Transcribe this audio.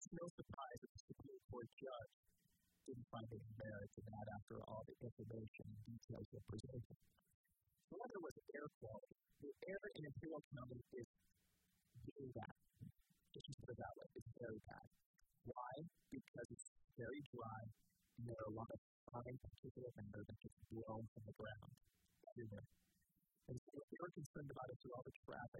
it's no surprise that the Supreme Court judge didn't find any merit to that after all the information and details were presented. The other was air quality. The air in Imperial County is really bad. Let's just put it that way. It's very bad. Why? Because it's very dry, and there are a lot of fine particulate matter that just blow from the